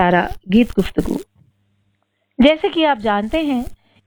सितारा गीत गुफ्तगू। जैसे कि आप जानते हैं,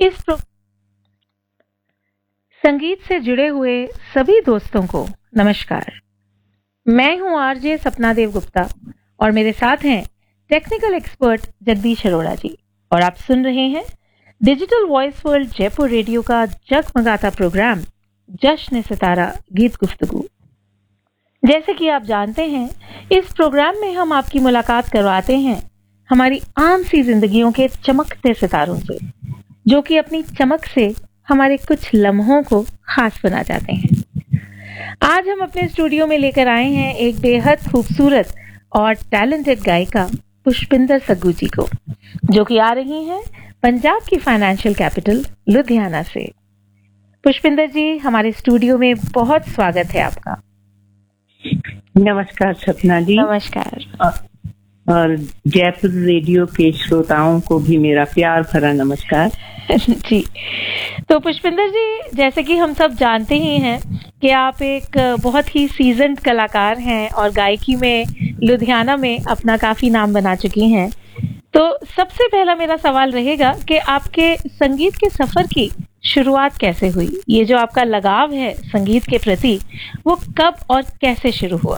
संगीत से जुड़े हुए सभी दोस्तों को नमस्कार। मैं हूं आरजे सपना देव गुप्ता और मेरे साथ हैं टेक्निकल एक्सपर्ट जगदीश अरोड़ा जी, और आप सुन रहे हैं digital voice world Jaipur radio का जगमगाता प्रोग्राम जश्न सितारा गीत गुफ्तगू। जैसे कि आप जानते हैं, इस प्रोग्राम में हम आपकी मुलाकात करवाते हैं हमारी आम सी जिंदगियों के चमकते सितारों से, जो कि अपनी चमक से हमारे कुछ लम्हों को खास बना जाते हैं। आज हम अपने स्टूडियो में लेकर आए हैं एक बेहद खूबसूरत और टैलेंटेड गायिका पुष्पिंदर सग्गू जी को, जो कि आ रही हैं पंजाब की फाइनेंशियल कैपिटल लुधियाना से। पुष्पिंदर जी, हमारे स्टूडियो में बहुत स्वागत है आपका। नमस्कार सपना जी। नमस्कार। और जयपुर रेडियो के श्रोताओं को भी मेरा प्यार भरा नमस्कार जी। तो पुष्पिंदर जी, जैसे कि हम सब जानते ही हैं कि आप एक बहुत ही सीजन्ड कलाकार हैं और गायकी में लुधियाना में अपना काफी नाम बना चुकी हैं। तो सबसे पहला मेरा सवाल रहेगा कि आपके संगीत के सफर की शुरुआत कैसे हुई? ये जो आपका लगाव है संगीत के प्रति, वो कब और कैसे शुरू हुआ?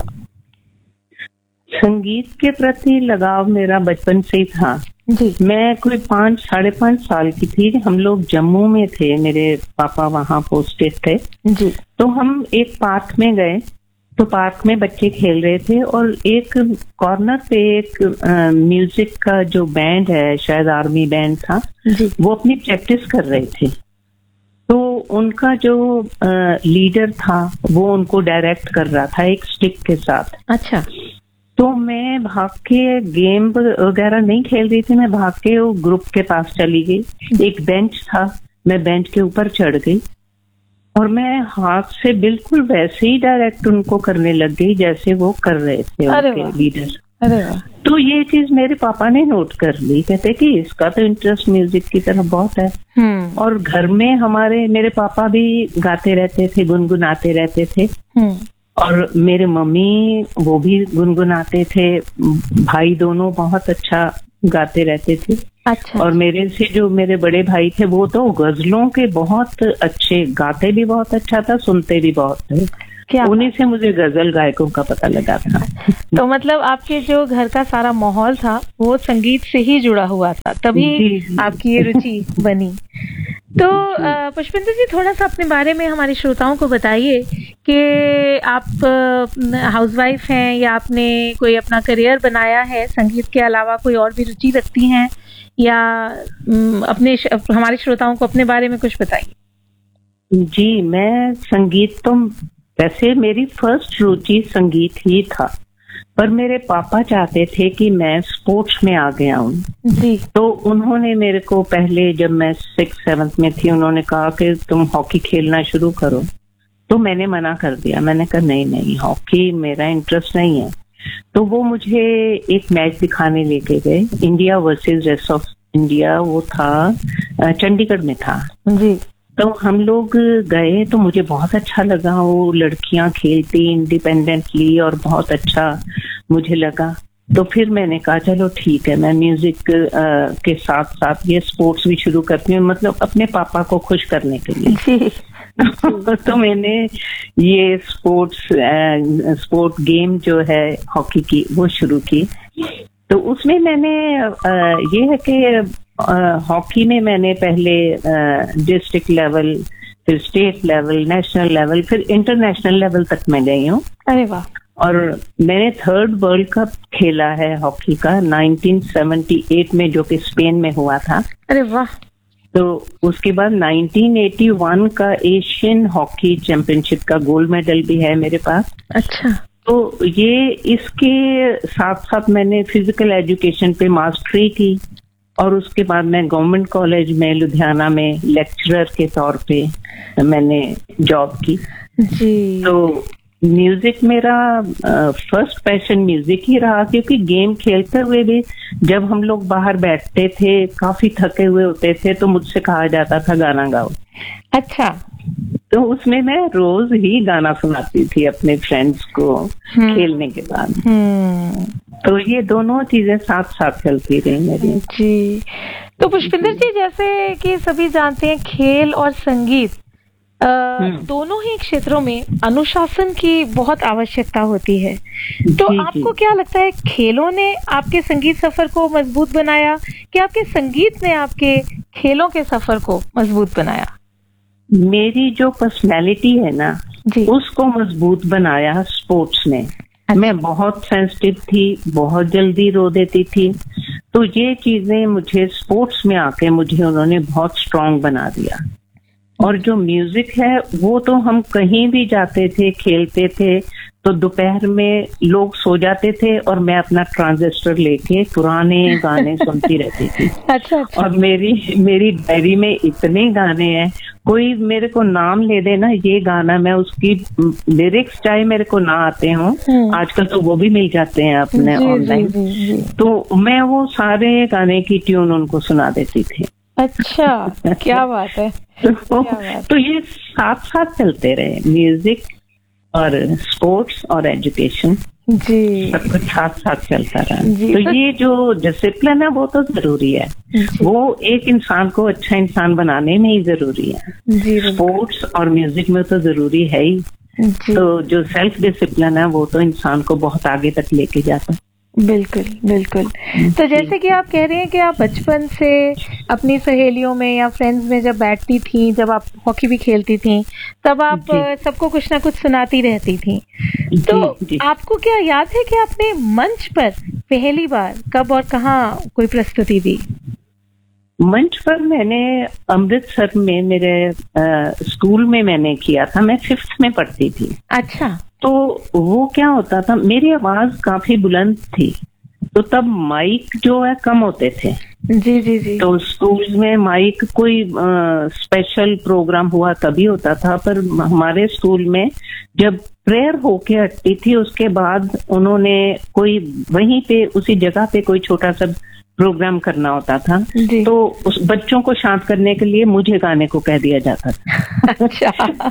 संगीत के प्रति लगाव मेरा बचपन से ही था जी। मैं कोई 5-5.5 साल की थी। हम लोग जम्मू में थे, मेरे पापा वहाँ पोस्टेड थे जी। तो हम एक पार्क में गए, तो पार्क में बच्चे खेल रहे थे और एक कॉर्नर पे एक म्यूजिक का जो बैंड है, शायद आर्मी बैंड था जी। वो अपनी प्रैक्टिस कर रहे थे। तो उनका जो लीडर था वो उनको डायरेक्ट कर रहा था एक स्टिक के साथ। अच्छा। तो मैं भाग के, गेम वगैरह नहीं खेल रही थी, मैं भाग के वो ग्रुप के पास चली गई। एक बेंच था, मैं बेंच के ऊपर चढ़ गई और मैं हाथ से बिल्कुल वैसे ही डायरेक्ट उनको करने लग गई जैसे वो कर रहे थे उनके लीडर। अरे वाह। तो ये चीज मेरे पापा ने नोट कर ली, कहते कि इसका तो इंटरेस्ट म्यूजिक की तरफ बहुत है। और घर में मेरे पापा भी गाते रहते थे, गुनगुनाते रहते थे। और मेरे मम्मी वो भी गुनगुनाते थे, भाई दोनों बहुत अच्छा गाते रहते थे। अच्छा। और मेरे से जो मेरे बड़े भाई थे वो तो गजलों के बहुत अच्छे, गाते भी बहुत अच्छा था, सुनते भी बहुत थे। उन्हीं से मुझे गजल गायकों का पता लगा था। तो मतलब आपके जो घर का सारा माहौल था वो संगीत से ही जुड़ा हुआ था, तभी आपकी ये रुचि बनी। तो पुष्पिंदर जी, थोड़ा सा अपने बारे में हमारे श्रोताओं को बताइए कि आप हाउसवाइफ हैं या आपने कोई अपना करियर बनाया है, संगीत के अलावा कोई और भी रुचि रखती हैं, या हमारे श्रोताओं को अपने बारे में कुछ बताइए। जी, मैं संगीत तो वैसे मेरी फर्स्ट रुचि संगीत ही था, पर मेरे पापा चाहते थे कि मैं स्पोर्ट्स में आ गया हूँ जी। तो उन्होंने मेरे को पहले, जब मैं 6th-7th में थी, उन्होंने कहा कि तुम हॉकी खेलना शुरू करो। तो मैंने मना कर दिया, मैंने कहा नहीं, हॉकी मेरा इंटरेस्ट नहीं है। तो वो मुझे एक मैच दिखाने लेके गए, India versus rest of India, वो था चंडीगढ़ में था जी। तो हम लोग गए तो मुझे बहुत अच्छा लगा, वो लड़कियां खेलती इंडिपेंडेंटली और बहुत अच्छा मुझे लगा। तो फिर मैंने कहा चलो ठीक है, मैं म्यूजिक के साथ साथ ये स्पोर्ट्स भी शुरू करती हूँ, मतलब अपने पापा को खुश करने के लिए। तो मैंने ये स्पोर्ट गेम जो है हॉकी की वो शुरू की। तो उसमें मैंने ये है कि हॉकी में मैंने पहले डिस्ट्रिक्ट लेवल, फिर स्टेट लेवल, नेशनल लेवल, फिर इंटरनेशनल लेवल तक मैं गई हूँ। अरे वाह। और मैंने 3rd वर्ल्ड कप खेला है हॉकी का 1978 में, जो कि स्पेन में हुआ था। अरे वाह। तो उसके बाद 1981 का एशियन हॉकी चैंपियनशिप का गोल्ड मेडल भी है मेरे पास। अच्छा। तो ये इसके साथ साथ मैंने फिजिकल एजुकेशन पे मास्टरी की और उसके बाद मैं गवर्नमेंट कॉलेज में लुधियाना में लेक्चरर के तौर पे मैंने जॉब की जी। तो म्यूजिक मेरा फर्स्ट पैशन म्यूजिक ही रहा, क्योंकि गेम खेलते हुए भी जब हम लोग बाहर बैठते थे, काफी थके हुए होते थे, तो मुझसे कहा जाता था गाना गाओ। अच्छा। तो उसमें मैं रोज ही गाना सुनाती थी अपने फ्रेंड्स को खेलने के बाद। तो ये दोनों चीजें साथ साथ चलती रही मेरी। जी। तो पुष्पिंदर जी, जैसे कि सभी जानते हैं, खेल और संगीत दोनों ही क्षेत्रों में अनुशासन की बहुत आवश्यकता होती है। तो आपको क्या लगता है, खेलों ने आपके संगीत सफर को मजबूत बनाया कि आपके संगीत ने आपके खेलों के सफर को मजबूत बनाया? मेरी जो पर्सनैलिटी है ना जी, उसको मजबूत बनाया स्पोर्ट्स ने। मैं बहुत सेंसिटिव थी, बहुत जल्दी रो देती थी, तो ये चीजें मुझे स्पोर्ट्स में आके मुझे उन्होंने बहुत स्ट्रांग बना दिया। और जो म्यूजिक है वो तो हम कहीं भी जाते थे, खेलते थे, तो दोपहर में लोग सो जाते थे और मैं अपना ट्रांजिस्टर लेके पुराने गाने सुनती रहती थी। अच्छा। और मेरी डायरी में इतने गाने हैं, कोई मेरे को नाम ले दे ना, ये गाना, मैं उसकी लिरिक्स चाहे मेरे को ना आते हों, आजकल तो वो भी मिल जाते हैं अपने ऑनलाइन, तो मैं वो सारे गाने की ट्यून उनको सुना देती थी। अच्छा, क्या बात है। तो ये साथ साथ चलते रहे, म्यूजिक और स्पोर्ट्स और एजुकेशन जी, सब कुछ साथ साथ चलता रहा। तो ये जो डिसिप्लिन है वो तो जरूरी है, वो एक इंसान को अच्छा इंसान बनाने में ही जरूरी है। स्पोर्ट्स और म्यूजिक में तो जरूरी है ही। तो जो सेल्फ डिसिप्लिन है वो तो इंसान को बहुत आगे तक लेके जाता है। बिल्कुल बिल्कुल। तो जैसे कि आप कह रहे हैं कि आप बचपन से अपनी सहेलियों में या फ्रेंड्स में जब बैठती थी, जब आप हॉकी भी खेलती थी, तब आप सबको कुछ ना कुछ सुनाती रहती थी। तो आपको क्या याद है कि आपने मंच पर पहली बार कब और कहाँ कोई प्रस्तुति दी? मंच पर मैंने अमृतसर में मेरे स्कूल में मैंने किया था। मैं 5th में पढ़ती थी। अच्छा। तो वो क्या होता था, मेरी आवाज काफी बुलंद थी, तो तब माइक जो है कम होते थे। जी जी जी। तो स्कूल में माइक कोई स्पेशल प्रोग्राम हुआ तभी होता था, पर हमारे स्कूल में जब प्रेयर होके हटती थी उसके बाद उन्होंने कोई वहीं पे उसी जगह पे कोई छोटा सा प्रोग्राम करना होता था, तो उस बच्चों को शांत करने के लिए मुझे गाने को कह दिया जाता था। अच्छा।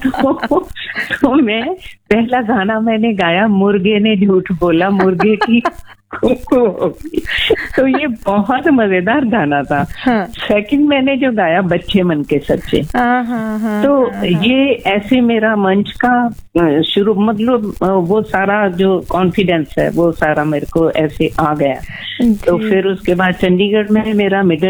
तो मैं पहला गाना मैंने गाया, मुर्गे ने झूठ बोला मुर्गे की तो ये बहुत मजेदार गाना था। हाँ। सेकंड मैंने जो गाया, बच्चे मन के सच्चे। तो ये ऐसे मेरा मंच का शुरू, मतलब वो सारा जो कॉन्फिडेंस है वो सारा मेरे को ऐसे आ गया। तो फिर उसके बाद चंडीगढ़ में मेरा मिडिल